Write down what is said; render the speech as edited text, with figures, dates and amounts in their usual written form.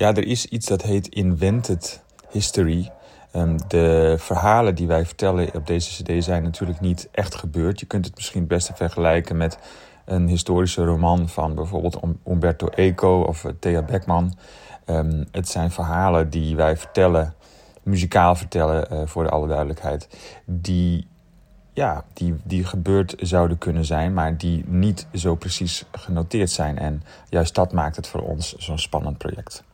Ja, er is iets dat heet invented history. De verhalen die wij vertellen op deze cd zijn natuurlijk niet echt gebeurd. Je kunt het misschien het beste vergelijken met een historische roman van bijvoorbeeld Umberto Eco of Thea Beckman. Het zijn verhalen die wij vertellen, muzikaal vertellen, voor alle duidelijkheid, die gebeurd zouden kunnen zijn, maar die niet zo precies genoteerd zijn. En juist dat maakt het voor ons zo'n spannend project.